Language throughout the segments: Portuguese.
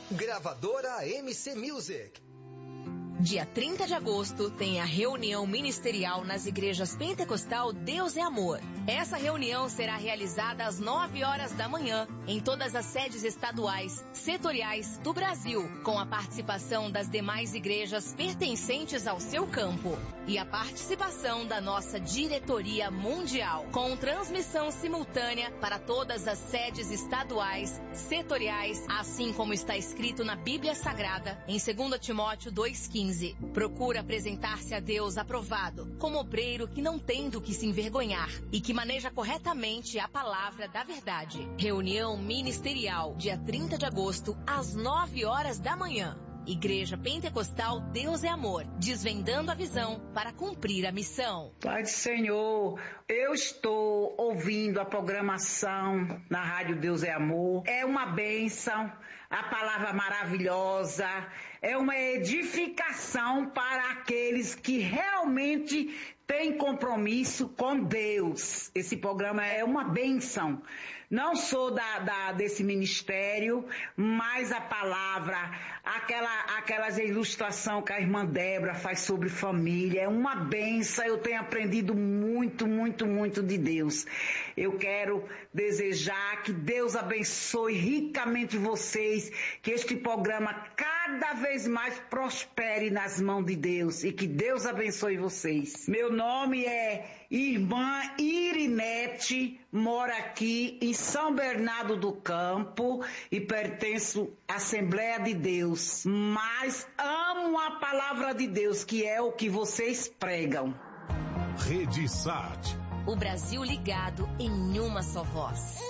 Gravadora MC Music. Dia 30 de agosto tem a reunião ministerial nas igrejas Pentecostal Deus é Amor. Essa reunião será realizada às 9 horas da manhã em todas as sedes estaduais, setoriais do Brasil, com a participação das demais igrejas pertencentes ao seu campo e a participação da nossa diretoria mundial, com transmissão simultânea para todas as sedes estaduais, setoriais, assim como está escrito na Bíblia Sagrada, em 2 Timóteo 2,15. Procura apresentar-se a Deus aprovado, como obreiro que não tem do que se envergonhar e que maneja corretamente a palavra da verdade. Reunião ministerial, dia 30 de agosto, às 9 horas da manhã. Igreja Pentecostal Deus é Amor, desvendando a visão para cumprir a missão. Pai do Senhor, eu estou ouvindo a programação na Rádio Deus é Amor. É uma bênção, a palavra maravilhosa, é uma edificação para aqueles que realmente têm compromisso com Deus. Esse programa é uma bênção. Não sou desse ministério, mas a palavra, aquelas ilustrações que a irmã Débora faz sobre família, é uma bênção. Eu tenho aprendido muito, muito, muito de Deus. Eu quero desejar que Deus abençoe ricamente vocês, que este programa cada vez mais prospere nas mãos de Deus e que Deus abençoe vocês. Meu nome é Irmã Irinete, moro aqui em São Bernardo do Campo e pertenço à Assembleia de Deus, mas amo a palavra de Deus, que é o que vocês pregam. Rede Sat. O Brasil ligado em uma só voz.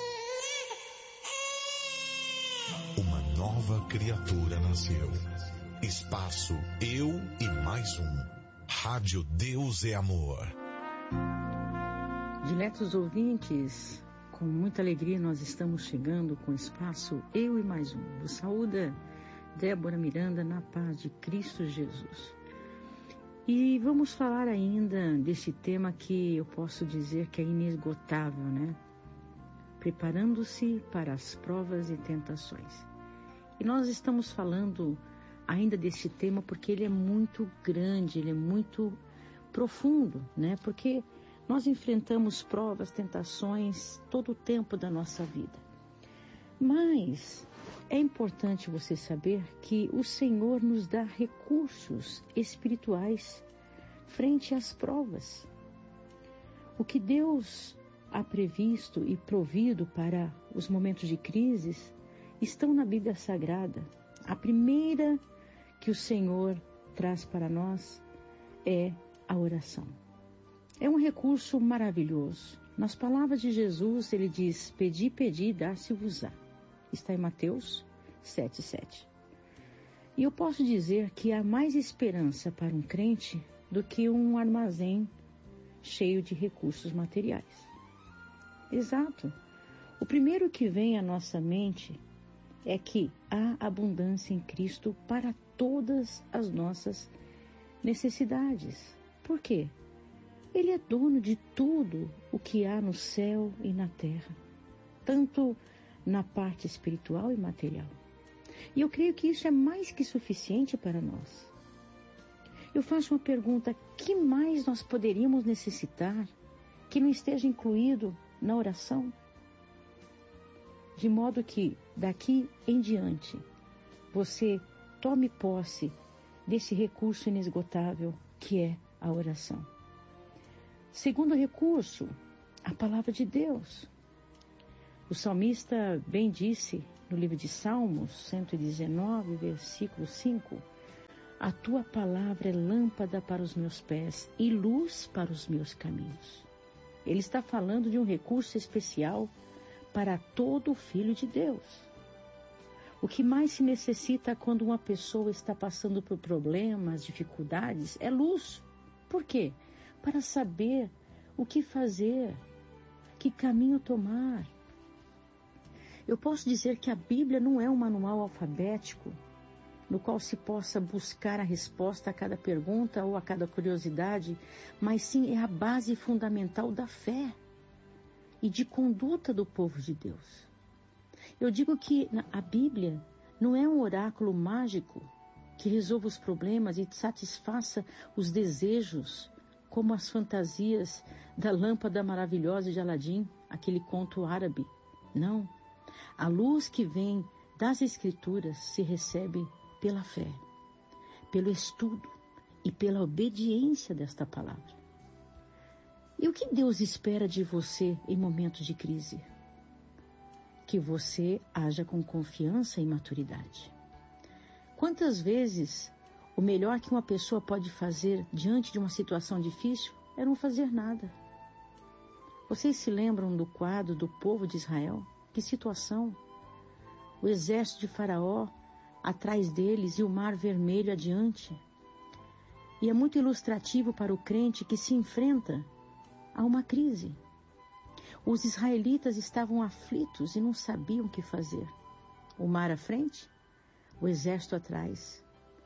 Uma nova criatura nasceu. Espaço Eu e Mais Um. Rádio Deus é Amor. Diletos ouvintes, com muita alegria nós estamos chegando com o espaço Eu e Mais Um. Vos saúda Débora Miranda na paz de Cristo Jesus. E vamos falar ainda desse tema que eu posso dizer que é inesgotável, né? Preparando-se para as provas e tentações. E nós estamos falando ainda desse tema porque ele é muito grande, ele é muito profundo, né? Porque nós enfrentamos provas, tentações todo o tempo da nossa vida. Mas é importante você saber que o Senhor nos dá recursos espirituais frente às provas. O que Deus há previsto e provido para os momentos de crises estão na Bíblia Sagrada. A primeira que o Senhor traz para nós é a oração. É um recurso maravilhoso. Nas palavras de Jesus, ele diz: pedi, pedi, dar-se-vos-á. Está em Mateus 7,7. E eu posso dizer que há mais esperança para um crente do que um armazém cheio de recursos materiais. Exato. O primeiro que vem à nossa mente é que há abundância em Cristo para todas as nossas necessidades. Por quê? Ele é dono de tudo o que há no céu e na terra, tanto na parte espiritual e material. E eu creio que isso é mais que suficiente para nós. Eu faço uma pergunta: que mais nós poderíamos necessitar que não esteja incluído na oração? De modo que, daqui em diante, você tome posse desse recurso inesgotável que é a oração. Segundo recurso, a palavra de Deus. O salmista bem disse no livro de Salmos 119, versículo 5: a tua palavra é lâmpada para os meus pés e luz para os meus caminhos. Ele está falando de um recurso especial para todo filho de Deus. O que mais se necessita quando uma pessoa está passando por problemas, dificuldades, é luz. Por quê? Para saber o que fazer, que caminho tomar. Eu posso dizer que a Bíblia não é um manual alfabético no qual se possa buscar a resposta a cada pergunta ou a cada curiosidade, mas sim é a base fundamental da fé e de conduta do povo de Deus. Eu digo que a Bíblia não é um oráculo mágico que resolva os problemas e satisfaça os desejos, como as fantasias da lâmpada maravilhosa de Aladim, aquele conto árabe. Não. A luz que vem das Escrituras se recebe pela fé, pelo estudo e pela obediência desta palavra. E o que Deus espera de você em momentos de crise? Que você haja com confiança e maturidade. Quantas vezes o melhor que uma pessoa pode fazer diante de uma situação difícil é não fazer nada? Vocês se lembram do quadro do povo de Israel? Que situação! O exército de Faraó atrás deles e o mar vermelho adiante. E é muito ilustrativo para o crente que se enfrenta a uma crise. Os israelitas estavam aflitos e não sabiam o que fazer. O mar à frente, o exército atrás.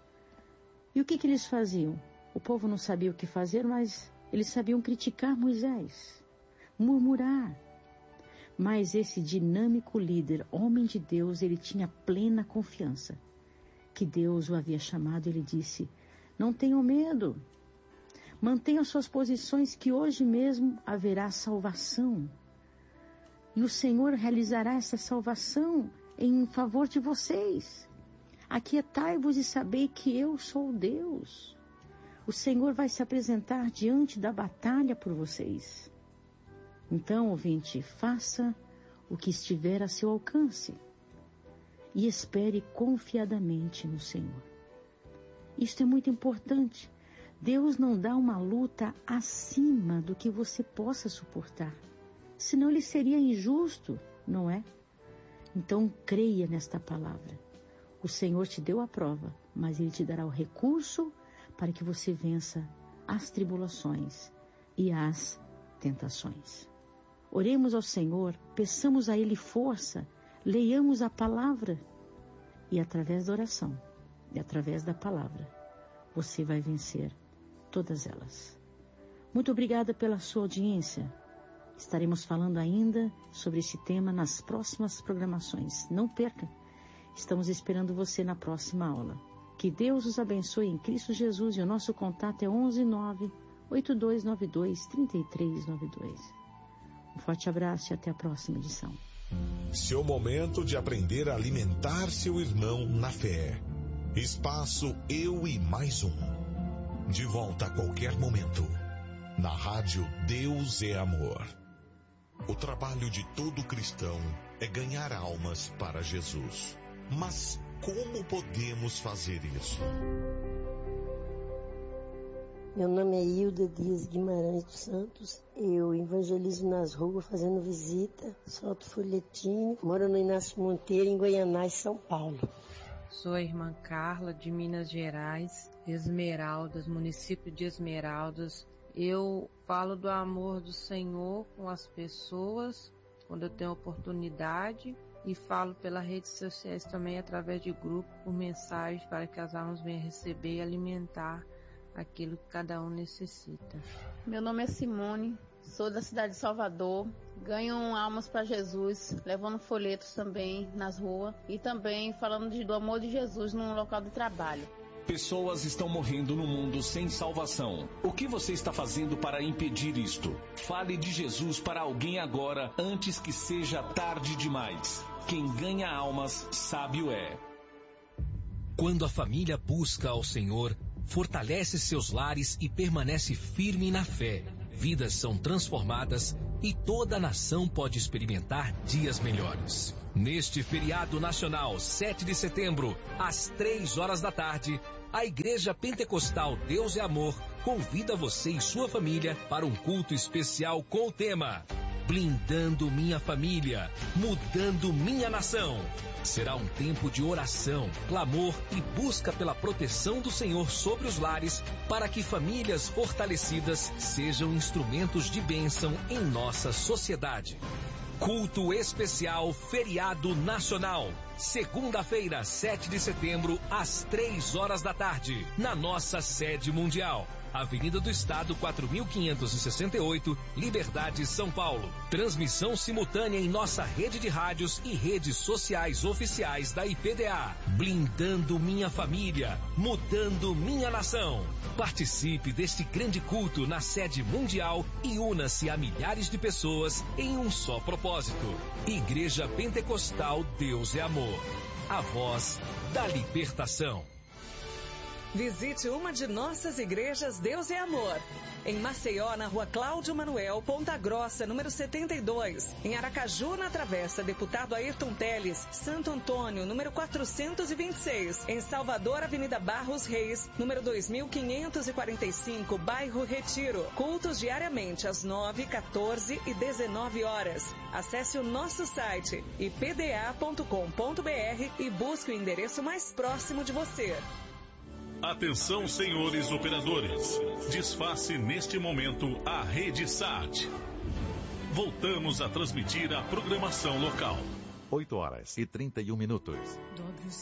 E o que eles faziam? O povo não sabia o que fazer, mas eles sabiam criticar Moisés, murmurar. Mas esse dinâmico líder, homem de Deus, ele tinha plena confiança que Deus o havia chamado. Ele disse: não tenham medo, mantenham suas posições, que hoje mesmo haverá salvação. E o Senhor realizará essa salvação em favor de vocês. Aquietai-vos e sabei que eu sou Deus. O Senhor vai se apresentar diante da batalha por vocês. Então, ouvinte, faça o que estiver a seu alcance e espere confiadamente no Senhor. Isto é muito importante. Deus não dá uma luta acima do que você possa suportar. Senão ele seria injusto, não é? Então creia nesta palavra. O Senhor te deu a prova, mas ele te dará o recurso para que você vença as tribulações e as tentações. Oremos ao Senhor, peçamos a Ele força, leiamos a palavra e através da oração e através da palavra você vai vencer todas elas. Muito obrigada pela sua audiência. Estaremos falando ainda sobre esse tema nas próximas programações. Não perca. Estamos esperando você na próxima aula. Que Deus os abençoe em Cristo Jesus, e o nosso contato é 119-8292-3392. Um forte abraço e até a próxima edição. Seu momento de aprender a alimentar seu irmão na fé. Espaço Eu e Mais Um. De volta a qualquer momento. Na rádio Deus é Amor. O trabalho de todo cristão é ganhar almas para Jesus. Mas como podemos fazer isso? Meu nome é Hilda Dias Guimarães dos Santos. Eu evangelizo nas ruas, fazendo visita, solto folhetim. Moro no Inácio Monteiro, em Goianás, São Paulo. Sou a irmã Carla, de Minas Gerais, Esmeraldas, município de Esmeraldas. Eu falo do amor do Senhor com as pessoas, quando eu tenho oportunidade, e falo pelas redes sociais também, através de grupo, por mensagem, para que as almas venham receber e alimentar aquilo que cada um necessita. Meu nome é Simone, sou da cidade de Salvador, ganho almas para Jesus, levando folhetos também nas ruas e também falando do amor de Jesus no local de trabalho. Pessoas estão morrendo no mundo sem salvação. O que você está fazendo para impedir isto? Fale de Jesus para alguém agora, antes que seja tarde demais. Quem ganha almas, sábio é. Quando a família busca ao Senhor, fortalece seus lares e permanece firme na fé, vidas são transformadas e toda a nação pode experimentar dias melhores. Neste feriado nacional, 7 de setembro, às 3 da tarde, a Igreja Pentecostal Deus é Amor convida você e sua família para um culto especial com o tema Blindando Minha Família, Mudando Minha Nação. Será um tempo de oração, clamor e busca pela proteção do Senhor sobre os lares, para que famílias fortalecidas sejam instrumentos de bênção em nossa sociedade. Culto especial Feriado Nacional. Segunda-feira, 7 de setembro, às 3 da tarde, na nossa sede mundial. Avenida do Estado 4568, Liberdade, São Paulo. Transmissão simultânea em nossa rede de rádios e redes sociais oficiais da IPDA. Blindando minha família, mudando minha nação. Participe deste grande culto na sede mundial e una-se a milhares de pessoas em um só propósito. Igreja Pentecostal Deus é Amor. A voz da libertação. Visite uma de nossas igrejas Deus é Amor. Em Maceió, na rua Cláudio Manuel, Ponta Grossa, número 72. Em Aracaju, na Travessa Deputado Ayrton Teles, Santo Antônio, número 426. Em Salvador, Avenida Barros Reis, número 2545, bairro Retiro. Cultos diariamente às 9, 14 e 19 horas. Acesse o nosso site ipda.com.br e busque o endereço mais próximo de você. Atenção, senhores operadores. Desface neste momento a rede SAT. Voltamos a transmitir a programação local. 8 horas e 31 minutos.